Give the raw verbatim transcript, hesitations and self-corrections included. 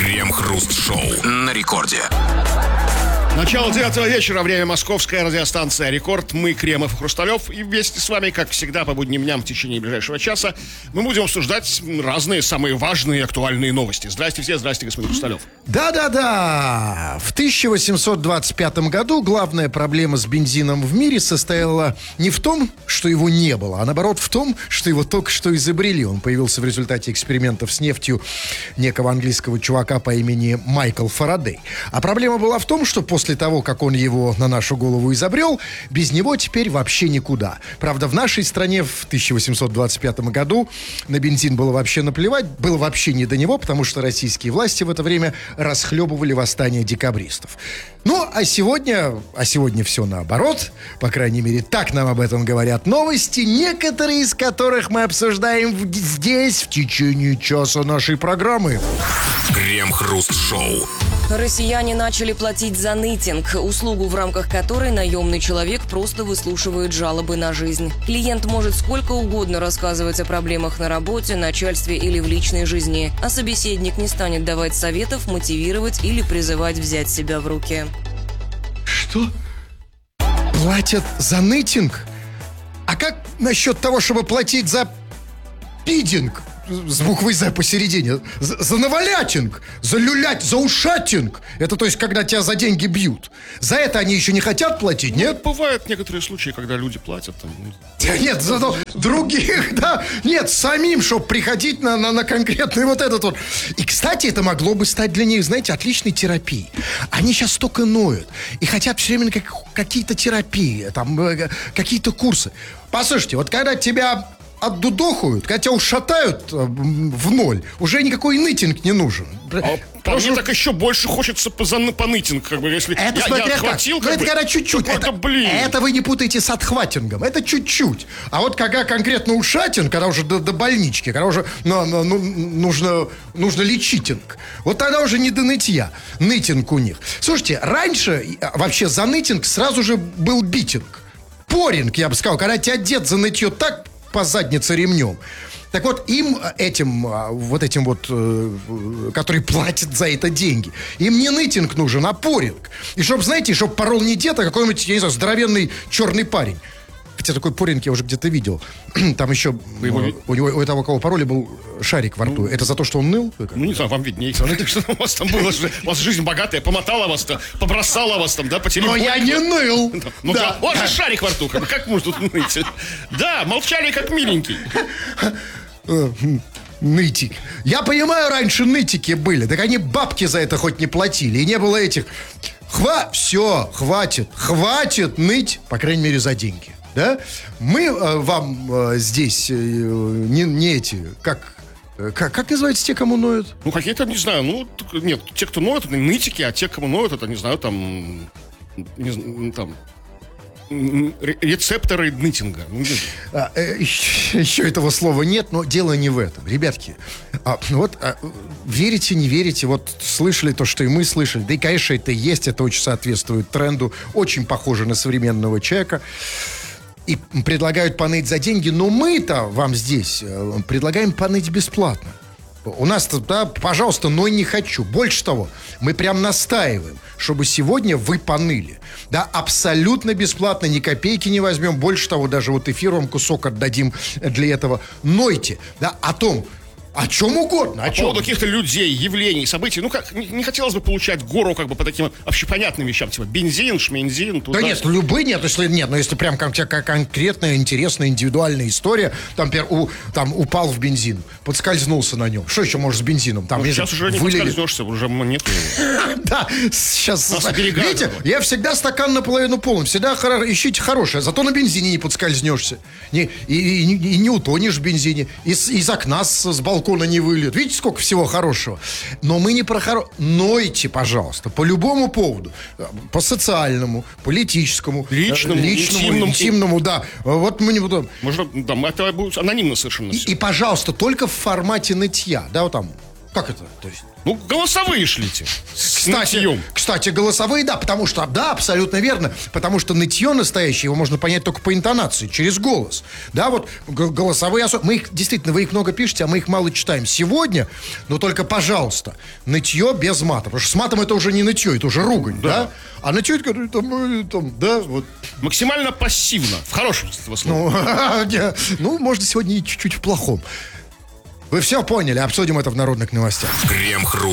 Крем-хруст-шоу на рекорде. Начало девятого вечера, время московская радиостанция «Рекорд». Мы, Кремов и Хрусталев, и вместе с вами, как всегда, по будним дням в течение ближайшего часа мы будем обсуждать разные, самые важные и актуальные новости. Здрасте все, здрасте, господин Хрусталев. Да-да-да! В тысяча восемьсот двадцать пятом году главная проблема с бензином в мире состояла не в том, что его не было, а наоборот в том, что его только что изобрели. Он появился в результате экспериментов с нефтью некого английского чувака по имени Майкл Фарадей. А проблема была в том, что после того, как он его на нашу голову изобрел, без него теперь вообще никуда. Правда, в нашей стране в тысяча восемьсот двадцать пятом году на бензин было вообще наплевать, было вообще не до него, потому что российские власти в это время расхлебывали восстание декабристов. Ну, а сегодня, а сегодня все наоборот, по крайней мере, так нам об этом говорят новости, некоторые из которых мы обсуждаем в- здесь в течение часа нашей программы. Крем-хруст-шоу. Россияне начали платить за нытинг, услугу, в рамках которой наемный человек просто выслушивает жалобы на жизнь. Клиент может сколько угодно рассказывать о проблемах на работе, начальстве или в личной жизни, а собеседник не станет давать советов, мотивировать или призывать взять себя в руки. Что? Платят за нытинг? А как насчет того, чтобы платить за пидинг? С буквой «З» посередине. За, за навалятинг, за люлять, за ушатинг. Это то есть, когда тебя за деньги бьют. За это они еще не хотят платить, нет? Бывают некоторые случаи, когда люди платят. Там, ну, Да нет, зато других, да. Нет, самим, чтобы приходить на, на, на конкретный вот этот вот. И, кстати, это могло бы стать для них, знаете, отличной терапией. Они сейчас столько ноют и хотят все время как, какие-то терапии, там, э, какие-то курсы. Послушайте, вот когда тебя отдудохают, когда тебя ушатают э, в ноль, уже никакой нытинг не нужен. а по мне так еще больше хочется по, за, по нытинг, как бы, если Это я, смотря я как. отхватил, Ну, как это бы, когда чуть-чуть. какой-то, Это, блин. это вы не путаете с отхватингом. Это чуть-чуть. А вот когда конкретно ушатинг, когда уже до, до больнички, когда уже ну, ну, ну, нужно, нужно лечитинг, вот тогда уже не до нытья. Нытинг у них. Слушайте, раньше вообще за нытинг сразу же был битинг. Поринг, я бы сказал, когда тебя дед за нытье так по заднице ремнем. Так вот, им, этим, вот этим вот, э, которые платят за это деньги, им не нытинг нужен, а поринг. И чтоб, знаете, чтоб порол не дед, а какой-нибудь, я не знаю, здоровенный черный парень. Хотя такой поринг я уже где-то видел. Там еще его э, у него, у этого, кого пароли, был шарик во рту. Ну, это за то, что он ныл? Ну, не знаю, вам виднее. Ну, так что у вас там было, у вас жизнь богатая, помотала вас-то, побросала вас там, да, потеряли. Но я не ныл. Ну, да. да, у вас же шарик во рту, как, как может тут ныть? Да, молчали как миленький. Нытик. Я понимаю, раньше нытики были. Так они бабки за это хоть не платили. И не было этих. Хва... Все, хватит. Хватит ныть, по крайней мере, за деньги. Да? Мы э, вам э, здесь э, не, не эти, как, э, как... Как называются те, кому ноют? Ну, какие-то, не знаю, ну, так, нет, те, кто ноют, это нытики, а те, кому ноют, это, не знаю, там, не знаю, там, м, ре- рецепторы нытинга. Ну, А, э, еще, еще этого слова нет, но дело не в этом. Ребятки, а, вот а, верите, не верите, вот слышали то, что и мы слышали. Да и, конечно, это есть, это очень соответствует тренду. Очень похоже на современного человека. И предлагают поныть за деньги, но мы-то вам здесь э, предлагаем поныть бесплатно. У нас-то, да, пожалуйста, но не хочу. Больше того, мы прям настаиваем, чтобы сегодня вы поныли. Да, абсолютно бесплатно, ни копейки не возьмем. Больше того, даже вот эфир вам кусок отдадим для этого. Нойте, да, о том, о чем угодно. О По чем? поводу каких-то людей, явлений, событий. Ну, как, не, не хотелось бы получать гору как бы по таким общепонятным вещам, типа бензин, шмензин. Туда. Да нет, любые нет, если нет, но если прям как, как конкретная, интересная, индивидуальная история, там, например, у, там упал в бензин, подскользнулся на нем. Что еще может с бензином? Там, Ну, не сейчас знаю, уже не вылили. подскользнешься, уже нет его. Да, сейчас, Нас оберегают. видите, я всегда стакан наполовину полон, всегда хоро- ищите хорошее, зато на бензине не подскользнешься, не, и, и- и не утонешь в бензине, из, из окна с, с балкона не выльет. Видите, сколько всего хорошего. Но мы не про хорошее. Нойте, пожалуйста, по любому поводу, по социальному, политическому, Личному, э, личному, интимному. интимному, да. Вот мы не будем. Можно, там, это будет анонимно совершенно И, все. и, пожалуйста, только в формате нытья, да, вот там. Как это? То есть Ну, голосовые шлите. Кстати, кстати, голосовые, да, потому что, да, абсолютно верно, потому что нытье настоящее, его можно понять только по интонации, через голос. Да, вот г- голосовые, осо- мы их, действительно, вы их много пишете, а мы их мало читаем. Сегодня, но только, пожалуйста, нытье без мата, потому что с матом это уже не нытье, это уже ругань, да? да? А нытье, это, там, там, да, вот. Максимально пассивно, в хорошем смысле этого слова. Ну, ну, может, сегодня и чуть-чуть в плохом. Вы все поняли, обсудим это в народных новостях. Крем-хруст.